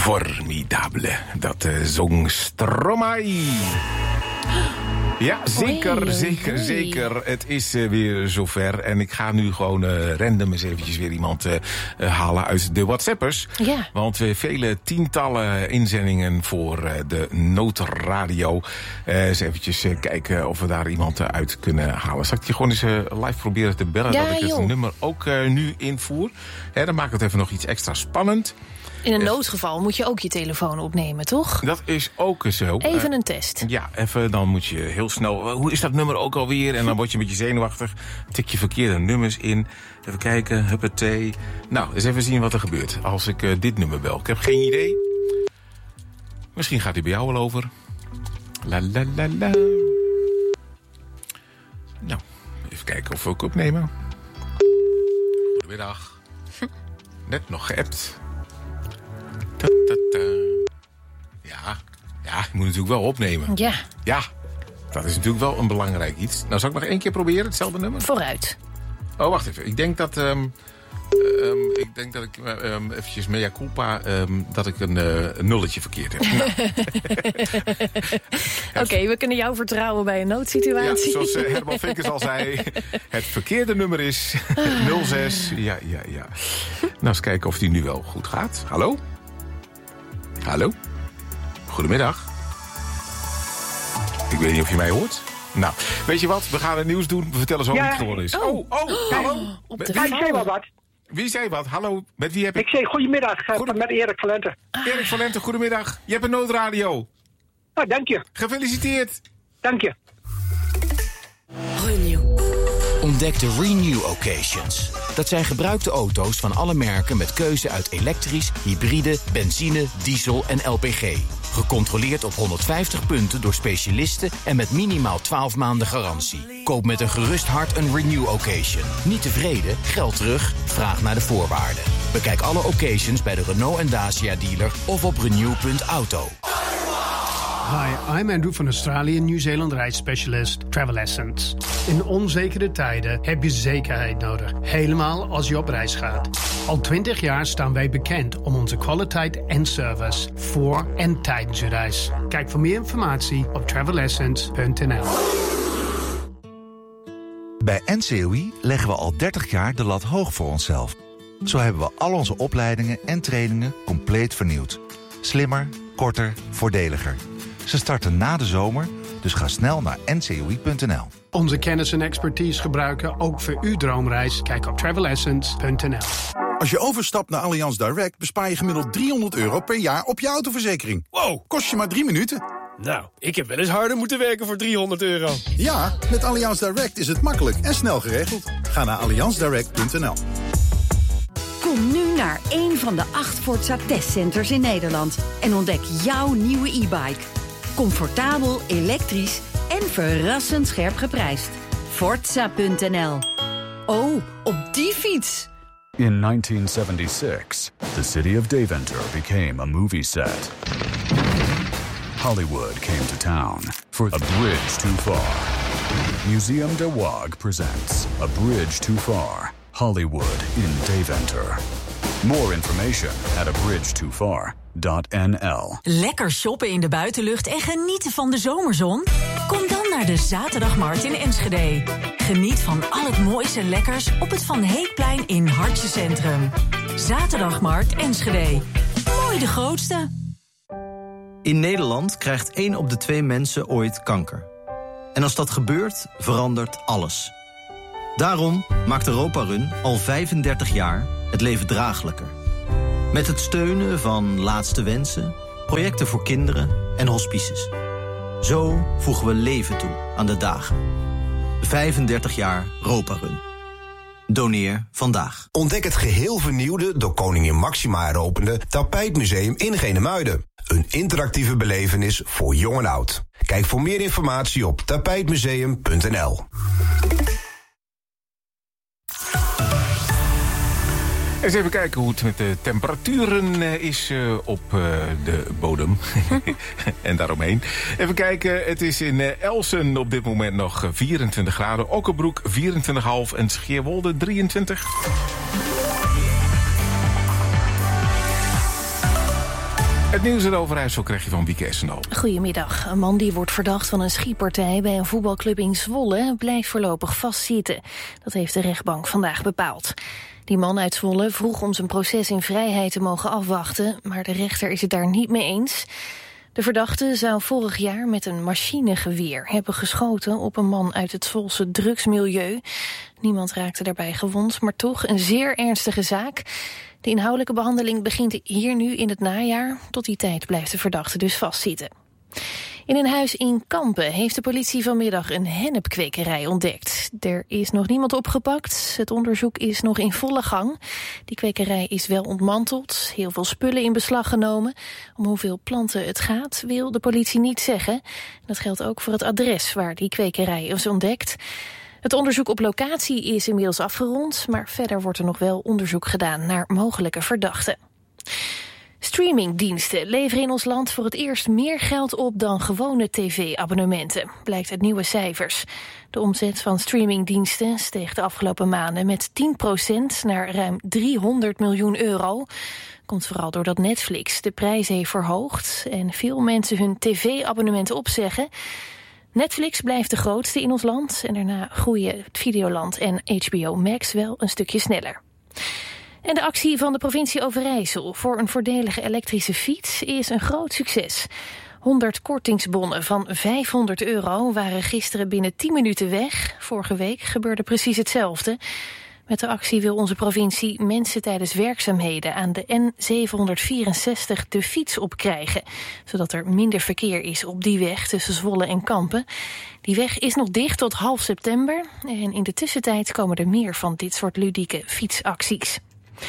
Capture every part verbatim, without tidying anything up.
Formidable. Dat uh, zong Stromae. Ja, zeker, Oei, zeker, oei. zeker. Het is uh, weer zover. En ik ga nu gewoon uh, random eens eventjes weer iemand uh, uh, halen uit de WhatsAppers. Ja. Want we hebben vele tientallen inzendingen voor uh, de Notenradio. Uh, eens eventjes uh, kijken of we daar iemand uh, uit kunnen halen. Zal ik je gewoon eens uh, live proberen te bellen? Ja, dat ik het joh. nummer ook uh, nu invoer. Hè, dan maakt het even nog iets extra spannend. In een noodgeval moet je ook je telefoon opnemen, toch? Dat is ook zo. Even Uh, een test. Ja, even, dan moet je heel snel... Hoe is dat nummer ook alweer? En dan word je een beetje zenuwachtig. Tik je verkeerde nummers in. Even kijken, huppatee. Nou, eens even zien wat er gebeurt als ik uh, dit nummer bel. Ik heb geen idee. Misschien gaat hij bij jou wel over. La la la la. Nou, even kijken of we ook opnemen. Goedemiddag. Net nog geappt. Ta, ta, ta. Ja, ja, ik moet natuurlijk wel opnemen. Ja, Ja, dat is natuurlijk wel een belangrijk iets. Nou, zal ik nog één keer proberen, hetzelfde nummer? vooruit. Oh, wacht even. Ik denk dat... Um, um, ik denk dat ik um, eventjes mea culpa... Um, dat ik een, uh, een nulletje verkeerd heb. Nou. Oké, okay, we kunnen jou vertrouwen bij een Ja, noodsituatie. zoals uh, Herman Vinkers al zei... het verkeerde nummer is nul zes. Ja, ja, ja. Nou, eens kijken of die nu wel goed gaat. Hallo? Hallo? Goedemiddag. Ik weet niet of je mij hoort. Nou, weet je wat? We gaan het nieuws doen. We vertellen zo Ja. wat het geworden is. Oh. Oh, oh, hallo. Op Met- de Ja, ik zei wel vallen. wat. Wie zei wat? Hallo, met wie heb Ik ik? zei goedemiddag uh, Goede- met Erik van Lente. Erik van Lente, goedemiddag. Je hebt een noodradio. Nou, dank je. Gefeliciteerd. Dank je. Ontdek de Renew Occasions. Dat zijn gebruikte auto's van alle merken met keuze uit elektrisch, hybride, benzine, diesel en L P G. Gecontroleerd op honderdvijftig punten door specialisten en met minimaal twaalf maanden garantie. Koop met een gerust hart een Renew Occasion. Niet tevreden? Geld terug? Vraag naar de voorwaarden. Bekijk alle occasions bij de Renault en Dacia dealer of op renew punt auto. Hi, I'm Andrew van Australië, Nieuw-Zeeland reisspecialist Travel Essence. In onzekere tijden heb je zekerheid nodig, helemaal als je op reis gaat. Al twintig jaar staan wij bekend om onze kwaliteit en service voor en tijdens je reis. Kijk voor meer informatie op travel essence punt n l. Bij N C O I leggen we al dertig jaar de lat hoog voor onszelf. Zo hebben we al onze opleidingen en trainingen compleet vernieuwd. Slimmer, korter, voordeliger. Ze starten na de zomer, dus ga snel naar n c o i punt n l. Onze kennis en expertise gebruiken ook voor uw droomreis. Kijk op travel essence punt n l. Als je overstapt naar Allianz Direct bespaar je gemiddeld driehonderd euro per jaar op je autoverzekering. Wow. Kost je maar drie minuten. Nou, ik heb wel eens harder moeten werken voor driehonderd euro. Ja, met Allianz Direct is het makkelijk en snel geregeld. Ga naar allianz direct punt n l. Kom nu naar een van de acht Forza testcenters in Nederland en ontdek jouw nieuwe e-bike. Comfortabel, elektrisch en verrassend scherp geprijsd. Forza punt n l. Oh, op die fiets! In nineteen seventy-six, the city of Deventer became a movie set. Hollywood came to town for A Bridge Too Far. Museum de Waag presents A Bridge Too Far, Hollywood in Deventer. More information at a bridge too far dot n l. Lekker shoppen in de buitenlucht en genieten van de zomerzon? Kom dan naar de Zaterdagmarkt in Enschede. Geniet van al het moois en lekkers op het Van Heekplein in Hartje Centrum. Zaterdagmarkt Enschede. Mooi de grootste. In Nederland krijgt één op de twee mensen ooit kanker. En als dat gebeurt, verandert alles. Daarom maakt Europa Run al vijfendertig jaar het leven draaglijker. Met het steunen van Laatste Wensen, projecten voor kinderen en hospices. Zo voegen we leven toe aan de dagen. vijfendertig jaar Europa Run. Doneer vandaag. Ontdek het geheel vernieuwde, door koningin Máxima heropende Tapijtmuseum in Genemuiden. Een interactieve belevenis voor jong en oud. Kijk voor meer informatie op tapijtmuseum punt n l. Eens even kijken hoe het met de temperaturen is uh, op uh, de bodem. En daaromheen. Even kijken, het is in uh, Elsen op dit moment nog vierentwintig graden. Okkerbroek vierentwintig komma vijf en Scheerwolde drieëntwintig. Het nieuws in Overijssel krijg je van Wieke Essenal. Goedemiddag. Een man die wordt verdacht van een schietpartij bij een voetbalclub in Zwolle blijft voorlopig vastzitten. Dat heeft de rechtbank vandaag bepaald. Die man uit Zwolle vroeg om zijn proces in vrijheid te mogen afwachten, maar de rechter is het daar niet mee eens. De verdachte zou vorig jaar met een machinegeweer hebben geschoten op een man uit het Zwolse drugsmilieu. Niemand raakte daarbij gewond, maar toch een zeer ernstige zaak. De inhoudelijke behandeling begint hier nu in het najaar. Tot die tijd blijft de verdachte dus vastzitten. In een huis in Kampen heeft de politie vanmiddag een hennepkwekerij ontdekt. Er is nog niemand opgepakt. Het onderzoek is nog in volle gang. Die kwekerij is wel ontmanteld, heel veel spullen in beslag genomen. Om hoeveel planten het gaat, wil de politie niet zeggen. Dat geldt ook voor het adres waar die kwekerij is ontdekt. Het onderzoek op locatie is inmiddels afgerond, maar verder wordt er nog wel onderzoek gedaan naar mogelijke verdachten. Streamingdiensten leveren in ons land voor het eerst meer geld op dan gewone tv-abonnementen, blijkt uit nieuwe cijfers. De omzet van streamingdiensten steeg de afgelopen maanden met tien procent naar ruim driehonderd miljoen euro. Komt vooral doordat Netflix de prijs heeft verhoogd en veel mensen hun tv-abonnementen opzeggen. Netflix blijft de grootste in ons land en daarna groeien Videoland en H B O Max wel een stukje sneller. En de actie van de provincie Overijssel voor een voordelige elektrische fiets is een groot succes. honderd kortingsbonnen van vijfhonderd euro waren gisteren binnen tien minuten weg. Vorige week gebeurde precies hetzelfde. Met de actie wil onze provincie mensen tijdens werkzaamheden aan de N zevenhonderdvierenzestig de fiets opkrijgen, zodat er minder verkeer is op die weg tussen Zwolle en Kampen. Die weg is nog dicht tot half september en in de tussentijd komen er meer van dit soort ludieke fietsacties.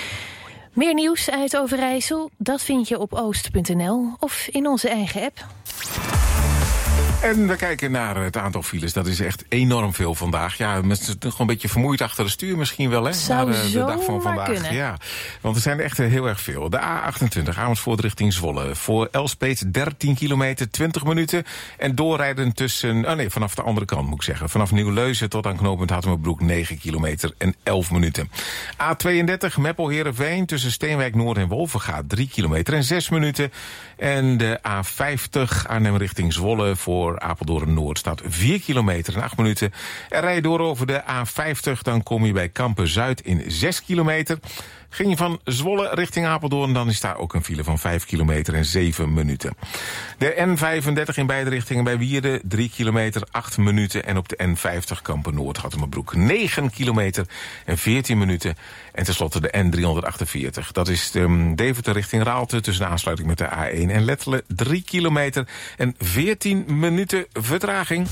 Meer nieuws uit Overijssel, dat vind je op oost punt n l of in onze eigen app. En we kijken naar het aantal files. Dat is echt enorm veel vandaag. Ja, mensen gewoon een beetje vermoeid achter de stuur misschien wel, hè? Zou naar de, de dag van vandaag. Kunnen. Ja, want er zijn er echt heel erg veel. De A achtentwintig, Amersfoort richting Zwolle. Voor Elspeet dertien kilometer, twintig minuten. En doorrijden tussen, oh nee, vanaf de andere kant moet ik zeggen. Vanaf Nieuw-Leuzen tot aan knooppunt Hattemerbroek negen kilometer en elf minuten. A tweeëndertig, Meppel-Heerenveen tussen Steenwijk Noord en Wolvengaat drie kilometer en zes minuten. En de A vijftig, Arnhem richting Zwolle voor Apeldoorn Noord staat vier kilometer en acht minuten. En rij je door over de A vijftig, dan kom je bij Kampen Zuid in zes kilometer. Ging je van Zwolle richting Apeldoorn, dan is daar ook een file van vijf kilometer en zeven minuten. De N vijfendertig in beide richtingen bij Wierden, drie kilometer, acht minuten. En op de N vijftig Kampen Noord, Hattemerbroek, negen kilometer en veertien minuten. En tenslotte de N driehonderdachtenveertig. Dat is de Deventer richting Raalte tussen de aansluiting met de A één en Lettelen, drie kilometer en veertien minuten vertraging.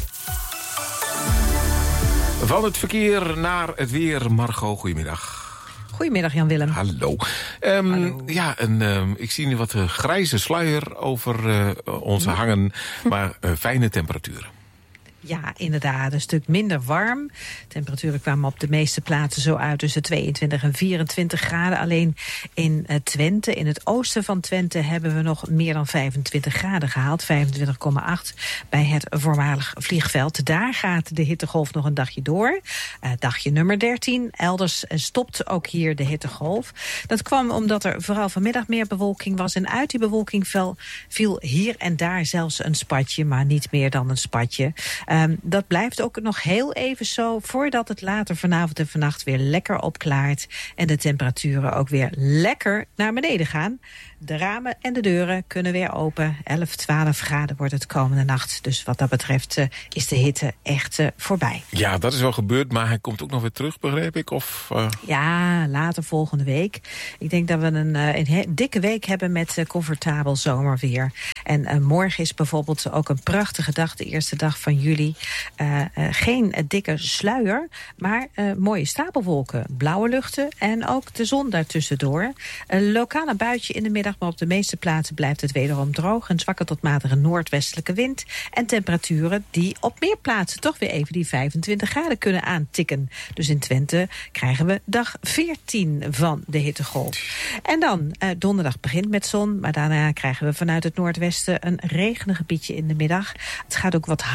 Van het verkeer naar het weer, Margot, goedemiddag. Goedemiddag, Jan-Willem. Hallo. Um, Hallo. Ja, en, um, ik zie nu wat uh, grijze sluier over uh, ons hangen, maar uh, fijne temperaturen. Ja, inderdaad, een stuk minder warm. Temperaturen kwamen op de meeste plaatsen zo uit tussen tweeëntwintig en vierentwintig graden. Alleen in uh, Twente, in het oosten van Twente, hebben we nog meer dan vijfentwintig graden gehaald. vijfentwintig komma acht bij het voormalig vliegveld. Daar gaat de hittegolf nog een dagje door. Uh, dagje nummer dertien. Elders stopt ook hier de hittegolf. Dat kwam omdat er vooral vanmiddag meer bewolking was. En uit die bewolking viel, viel hier en daar zelfs een spatje, maar niet meer dan een spatje. Um, dat blijft ook nog heel even zo voordat het later vanavond en vannacht weer lekker opklaart en de temperaturen ook weer lekker naar beneden gaan. De ramen en de deuren kunnen weer open. elf, twaalf graden wordt het komende nacht. Dus wat dat betreft uh, is de hitte echt uh, voorbij. Ja, dat is wel gebeurd, maar hij komt ook nog weer terug, begreep ik? Of, uh... Ja, later volgende week. Ik denk dat we een, uh, een he- dikke week hebben met uh, comfortabel zomerweer. En uh, morgen is bijvoorbeeld ook een prachtige dag, de eerste dag van juli. Uh, uh, geen uh, dikke sluier, maar uh, mooie stapelwolken. Blauwe luchten en ook de zon daartussendoor. Een lokale buitje in de middag, maar op de meeste plaatsen blijft het wederom droog. Een zwakke tot matige noordwestelijke wind. En temperaturen die op meer plaatsen toch weer even die vijfentwintig graden kunnen aantikken. Dus in Twente krijgen we dag veertien van de hittegolf. En dan, uh, donderdag begint met zon, maar daarna krijgen we vanuit het noordwesten een regengebiedje in de middag. Het gaat ook wat harder waaien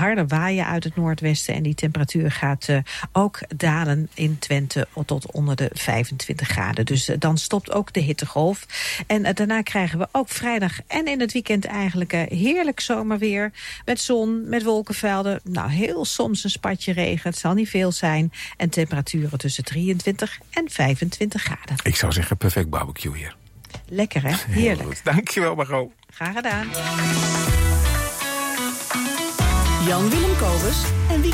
waaien uit het noordwesten. En die temperatuur gaat uh, ook dalen in Twente tot onder de vijfentwintig graden. Dus uh, dan stopt ook de hittegolf. En uh, daarna krijgen we ook vrijdag en in het weekend eigenlijk uh, heerlijk zomerweer. Met zon, met wolkenvelden. Nou, heel soms een spatje regen. Het zal niet veel zijn. En temperaturen tussen drieëntwintig en vijfentwintig graden. Ik zou zeggen perfect barbecue hier. Lekker, hè? Heerlijk. Dankjewel, Margot. Graag gedaan. Jan Willem Kobus en wie